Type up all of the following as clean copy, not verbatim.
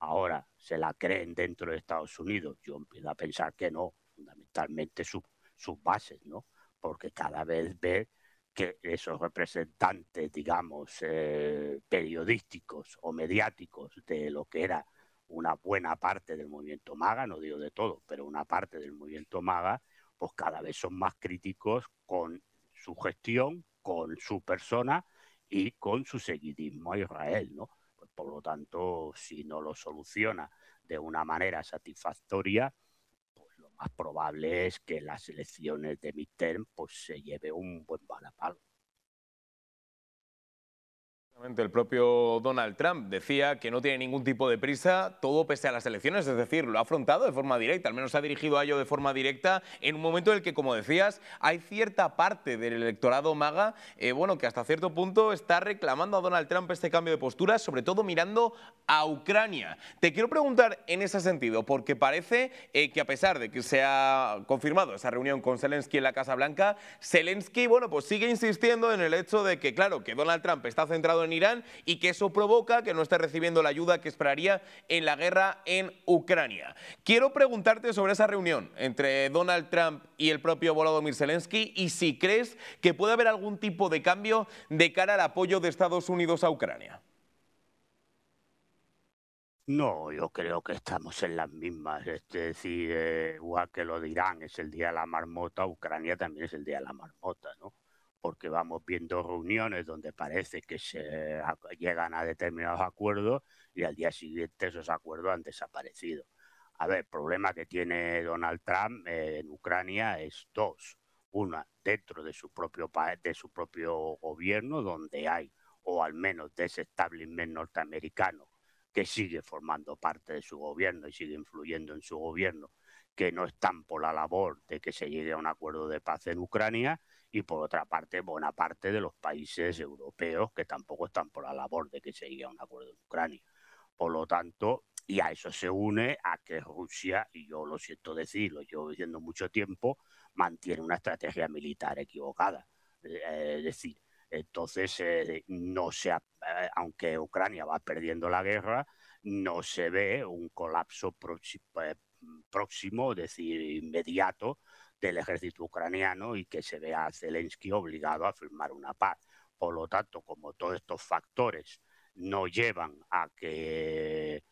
Ahora, ¿se la creen dentro de Estados Unidos? Yo empiezo a pensar que no, fundamentalmente sus bases, ¿no? Porque cada vez ve que esos representantes, digamos, periodísticos o mediáticos de lo que era una buena parte del movimiento MAGA, no digo de todo, pero una parte del movimiento MAGA, pues cada vez son más críticos con su gestión, con su persona y con su seguidismo a Israel, ¿no? Pues por lo tanto, si no lo soluciona de una manera satisfactoria, pues lo más probable es que las elecciones de midterm pues se lleve un buen balapalo. El propio Donald Trump decía que no tiene ningún tipo de prisa, todo pese a las elecciones, es decir, lo ha afrontado de forma directa, al menos se ha dirigido a ello de forma directa, en un momento en el que, como decías, hay cierta parte del electorado MAGA, bueno, que hasta cierto punto está reclamando a Donald Trump este cambio de postura, sobre todo mirando a Ucrania. Te quiero preguntar en ese sentido, porque parece que a pesar de que se ha confirmado esa reunión con Zelensky en la Casa Blanca, Zelensky, bueno, pues sigue insistiendo en el hecho de que, claro, que Donald Trump está centrado en Irán y que eso provoca que no esté recibiendo la ayuda que esperaría en la guerra en Ucrania. Quiero preguntarte sobre esa reunión entre Donald Trump y el propio Volodymyr Zelensky y si crees que puede haber algún tipo de cambio de cara al apoyo de Estados Unidos a Ucrania. No, yo creo que estamos en las mismas, es decir, igual que lo de Irán es el día de la marmota, Ucrania también es el día de la marmota, ¿no? Porque vamos viendo reuniones donde parece que llegan a determinados acuerdos y al día siguiente esos acuerdos han desaparecido. A ver, el problema que tiene Donald Trump en Ucrania es dos. Una, dentro de su propio país, de su propio gobierno, donde hay, o al menos de ese establishment norteamericano, que sigue formando parte de su gobierno y sigue influyendo en su gobierno, que no están por la labor de que se llegue a un acuerdo de paz en Ucrania, y por otra parte, buena parte de los países europeos que tampoco están por la labor de que se llegue a un acuerdo en Ucrania. Por lo tanto, y a eso se une a que Rusia, y yo lo siento decirlo, llevo diciendo mucho tiempo, mantiene una estrategia militar equivocada. Es decir, entonces, no se aunque Ucrania va perdiendo la guerra, no se ve un colapso próximo, es decir, inmediato, del ejército ucraniano y que se vea a Zelensky obligado a firmar una paz. Por lo tanto, como todos estos factores no llevan a que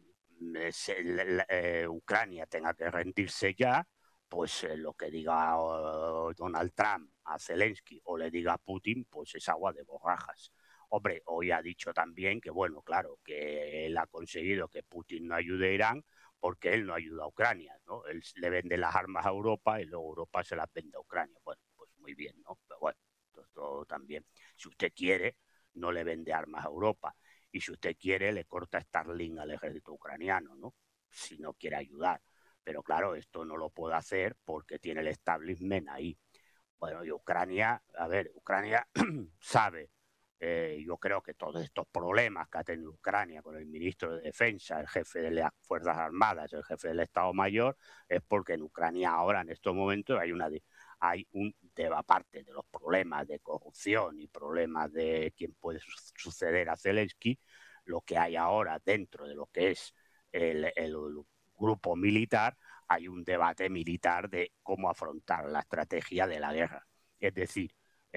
Ucrania tenga que rendirse ya, pues lo que diga Donald Trump a Zelensky o le diga a Putin, pues es agua de borrajas. Hombre, hoy ha dicho también que, bueno, claro, que él ha conseguido que Putin no ayude a Irán porque él no ayuda a Ucrania, ¿no? Él le vende las armas a Europa y luego Europa se las vende a Ucrania. Bueno, pues muy bien, ¿no? Pero bueno, esto también, si usted quiere, no le vende armas a Europa. Y si usted quiere, le corta Starlink al ejército ucraniano, ¿no? Si no quiere ayudar. Pero claro, esto no lo puede hacer porque tiene el establishment ahí. Bueno, y Ucrania, a ver, Ucrania sabe, yo creo que todos estos problemas que ha tenido Ucrania con el ministro de Defensa, el jefe de las Fuerzas Armadas, el jefe del Estado Mayor, es porque en Ucrania ahora, en estos momentos, hay un aparte de los problemas de corrupción y problemas de quién puede suceder a Zelensky, lo que hay ahora dentro de lo que es el grupo militar, hay un debate militar de cómo afrontar la estrategia de la guerra. Es decir,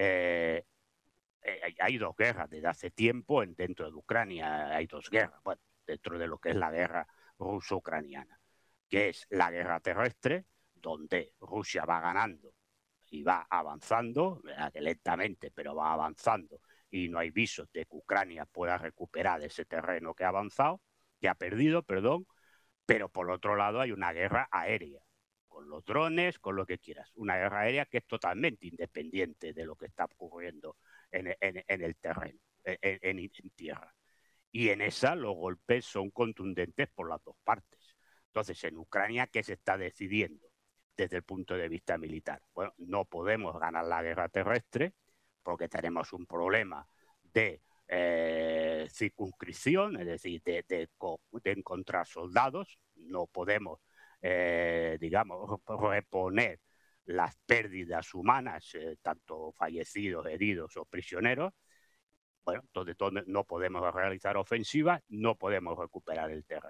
hay dos guerras desde hace tiempo dentro de Ucrania, hay dos guerras, bueno, dentro de lo que es la guerra ruso-ucraniana, que es la guerra terrestre, donde Rusia va ganando y va avanzando, lentamente, pero va avanzando, y no hay visos de que Ucrania pueda recuperar ese terreno que ha avanzado, que ha perdido, perdón, pero por otro lado hay una guerra aérea, con los drones, con lo que quieras. Una guerra aérea que es totalmente independiente de lo que está ocurriendo en el terreno, en tierra. Y en esa los golpes son contundentes por las dos partes. Entonces, en Ucrania, ¿qué se está decidiendo desde el punto de vista militar? Bueno, no podemos ganar la guerra terrestre porque tenemos un problema de circunscripción, es decir, de encontrar soldados. No podemos, digamos, reponer las pérdidas humanas, tanto fallecidos, heridos o prisioneros. Bueno, entonces no podemos realizar ofensivas, no podemos recuperar el terreno.